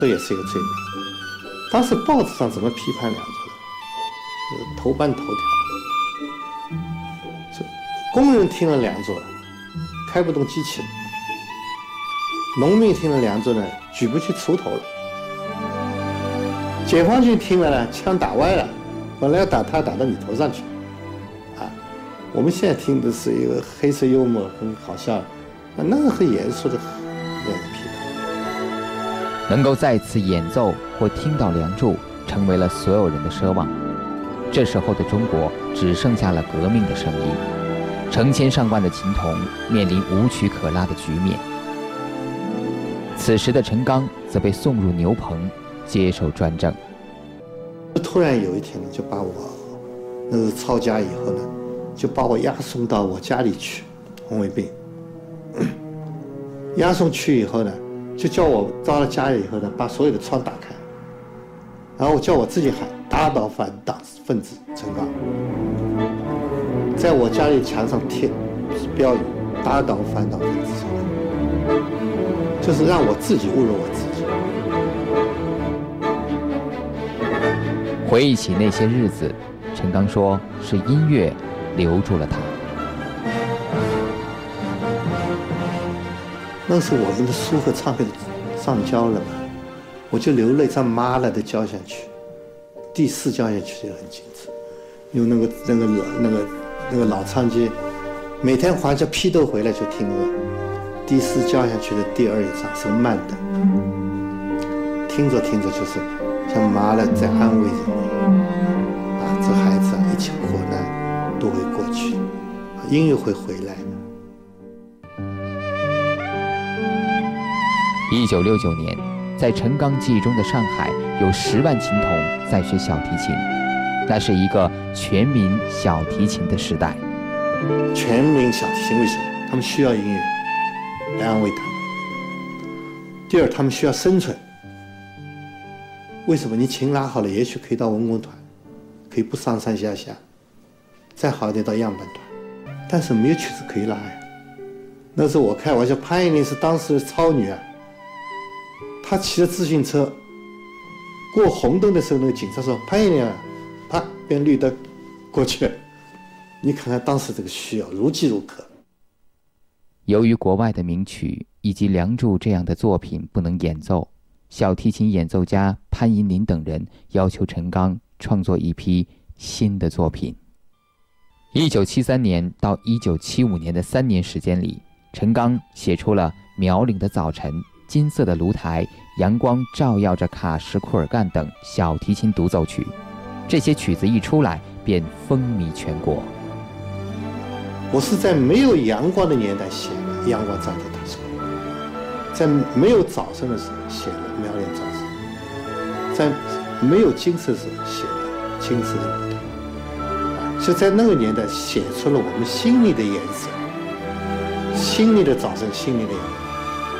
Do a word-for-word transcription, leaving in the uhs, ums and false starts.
这也是一个罪名。当时报纸上怎么批判梁祝的？呃、头版头条，工人听了梁祝开不动机器了，农民听了梁祝呢举不起锄头了，解放军听了呢枪打歪了，本来要打他打到你头上去。啊，我们现在听的是一个黑色幽默很好笑，那个很严肃的这样的批判。 能够再次演奏或听到梁祝，成为了所有人的奢望。这时候的中国只剩下了革命的声音，成千上万的琴童面临无曲可拉的局面。此时的陈刚则被送入牛棚，接受专政。 突然有一天呢，就把我那个抄家以后呢，就把我押送到我家里去，红卫兵。押送去以后呢，就叫我到了家里以后呢，把所有的窗打开，然后叫我自己喊打倒反党分子陈刚，在我家里墙上贴标语打倒反党分子陈刚，就是让我自己侮辱我自己。 回忆起那些日子，陈刚说是音乐留住了他。 那时我们的书和唱片上交了嘛，我就留了一张妈了的交响曲，第四交响曲就很精致，用那个那个老那个那个老唱机，每天还家批斗回来就听了第四交响曲的第二乐章是慢的，听着听着就是像妈了在安慰人啊，这孩子啊，一切苦难都会过去，音乐会回来的。 一九六九年，在陈刚记忆中的上海有十万琴童在学小提琴，那是一个全民小提琴的时代。 全民小提琴为什么？他们需要音乐来安慰他们。第二，他们需要生存。为什么？你琴拉好了，也许可以到文工团，可以不上上下下，再好一点到样板团，但是没有曲子可以拉呀。那时候我开玩笑，潘艳玲是当时的超女啊。他骑着自行车过红灯的时候，那个警察说：“潘艳玲啊，啪，变绿灯过去。”你看看当时这个需要，如饥如渴。 由于国外的名曲以及梁祝这样的作品不能演奏，小提琴演奏家潘银林等人要求陈刚创作一批新的作品。一九七三年到一九七五年的三年时间里，陈刚写出了《苗岭的早晨》、金色的炉台、阳光照耀着卡什库尔干等小提琴独奏曲，这些曲子一出来便风靡全国。 我是在没有阳光的年代写了《阳光照在他手》，在没有早晨的时候写了《苗岭早晨》，在没有金色的时候写了《金色的炉台》，就在那个年代写出了我们心里的颜色，心里的早晨，心里的阳光。